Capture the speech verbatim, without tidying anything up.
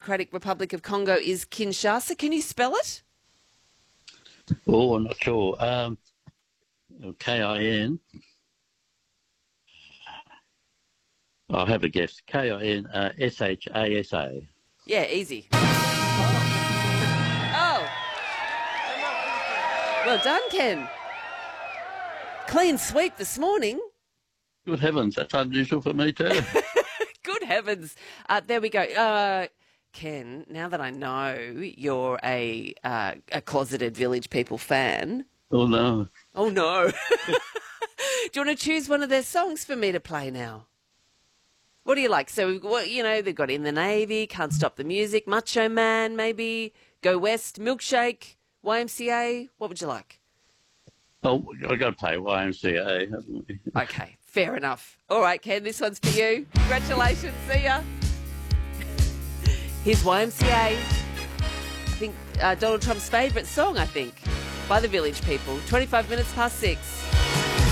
Democratic Republic of Congo is Kinshasa. Can you spell it? Oh, I'm not sure. Um, K I N. I'll have a guess. K I N uh, S H A S A. Yeah, easy. Oh. Well done, Ken. Clean sweep this morning. Good heavens, that's unusual for me too. Good heavens. Uh, there we go. Uh, Ken, now that I know you're a, uh, a closeted Village People fan. Oh, no. Oh, no. Do you want to choose one of their songs for me to play now? What do you like? So, we've got, you know, they've got In the Navy, Can't Stop the Music, Macho Man, maybe, Go West, Milkshake, Y M C A. What would you like? Oh, I've got to play Y M C A, haven't we? Okay, fair enough. All right, Ken, this one's for you. Congratulations. See ya. Here's Y M C A. I think uh, Donald Trump's favourite song, I think, by the Village People. twenty-five minutes past six.